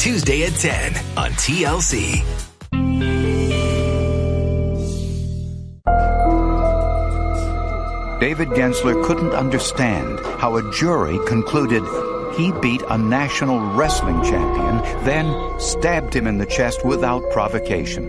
Tuesday at 10 on TLC. David Gensler couldn't understand how a jury concluded he beat a national wrestling champion, then stabbed him in the chest without provocation.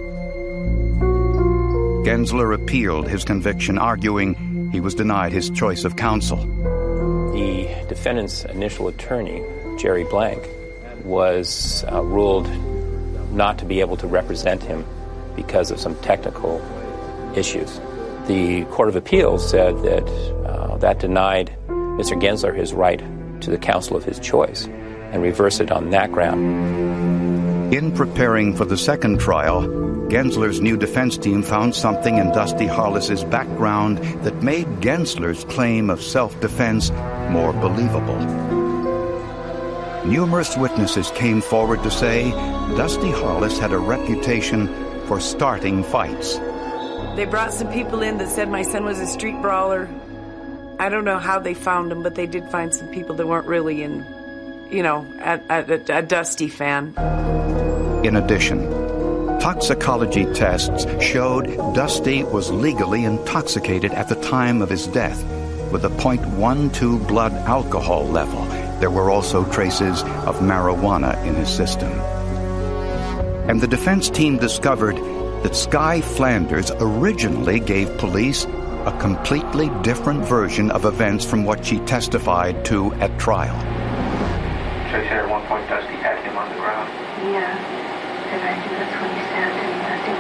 Gensler appealed his conviction, arguing he was denied his choice of counsel. The defendant's initial attorney, Jerry Blank, was ruled not to be able to represent him because of some technical issues. The Court of Appeals said that that denied Mr. Gensler his right to the counsel of his choice and reversed it on that ground. In preparing for the second trial, Gensler's new defense team found something in Dusty Harless's background that made Gensler's claim of self-defense more believable. Numerous witnesses came forward to say Dusty Harless had a reputation for starting fights. They brought some people in that said my son was a street brawler. I don't know how they found him, but they did find some people that weren't really a Dusty fan. In addition, toxicology tests showed Dusty was legally intoxicated at the time of his death with a .12 blood alcohol level. There were also traces of marijuana in his system. And the defense team discovered that Sky Flanders originally gave police a completely different version of events from what she testified to at trial. So you said at one point Dusty had him on the ground? Yeah, and I think that's when he stabbed him. Dusty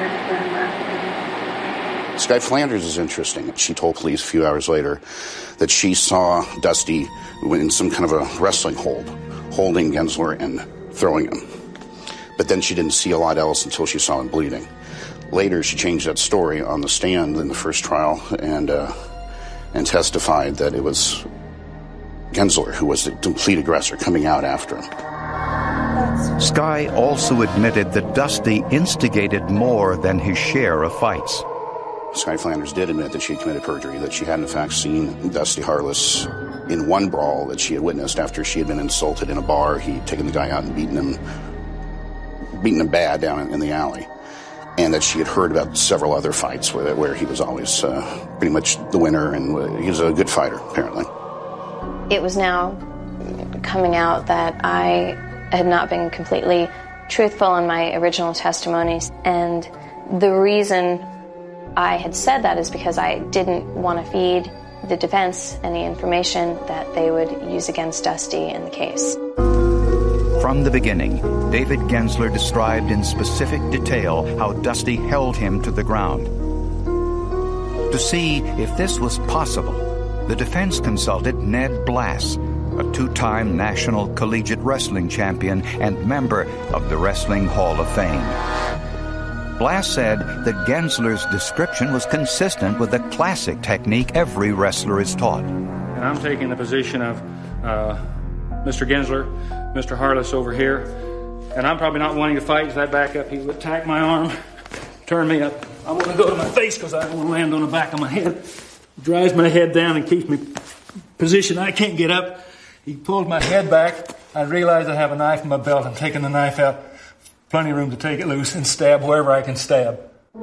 was left. Sky Flanders is interesting. She told police a few hours later that she saw Dusty in some kind of a wrestling hold, holding Gensler and throwing him. But then she didn't see a lot else until she saw him bleeding. Later, she changed that story on the stand in the first trial and testified that it was Gensler who was the complete aggressor coming out after him. Sky also admitted that Dusty instigated more than his share of fights. Sky Flanders did admit that she had committed perjury, that she had in fact seen Dusty Harless in one brawl that she had witnessed after she had been insulted in a bar. He'd taken the guy out and beaten him bad down in the alley. And that she had heard about several other fights where he was always pretty much the winner, and he was a good fighter, apparently. It was now coming out that I had not been completely truthful in my original testimonies, and the reason I had said that is because I didn't want to feed the defense any information that they would use against Dusty in the case. From the beginning, David Gensler described in specific detail how Dusty held him to the ground. To see if this was possible, the defense consulted Ned Blass, a two-time National Collegiate Wrestling champion and member of the Wrestling Hall of Fame. Blass said that Gensler's description was consistent with the classic technique every wrestler is taught. And I'm taking the position of Mr. Gensler, Mr. Harless over here, and I'm probably not wanting to fight. As I back up, he would attack my arm, turn me up. I want to go to my face because I don't want to land on the back of my head. He drives my head down and keeps me positioned. I can't get up. He pulls my head back. I realize I have a knife in my belt. I'm taking the knife out. Plenty of room to take it loose and stab wherever I can stab.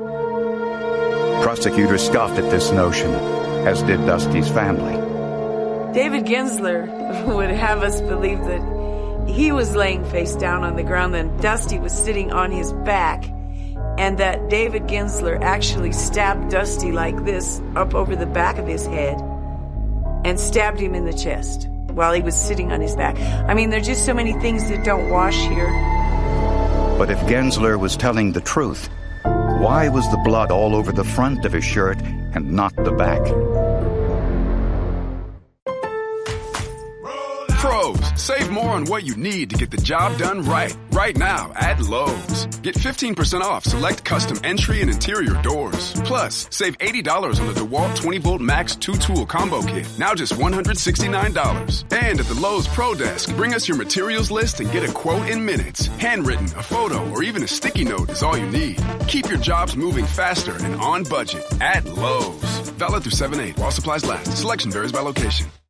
Prosecutors scoffed at this notion, as did Dusty's family. David Gensler would have us believe that he was laying face down on the ground and Dusty was sitting on his back, and that David Gensler actually stabbed Dusty like this up over the back of his head and stabbed him in the chest while he was sitting on his back. I mean, there's just so many things that don't wash here. But if Gensler was telling the truth, why was the blood all over the front of his shirt and not the back? Pros, save more on what you need to get the job done right. Right now at Lowe's. Get 15% off select custom entry and interior doors. Plus, save $80 on the DeWalt 20-volt Max 2-tool combo kit. Now just $169. And at the Lowe's Pro Desk, bring us your materials list and get a quote in minutes. Handwritten, a photo, or even a sticky note is all you need. Keep your jobs moving faster and on budget at Lowe's. Valid through 7/8 while supplies last. Selection varies by location.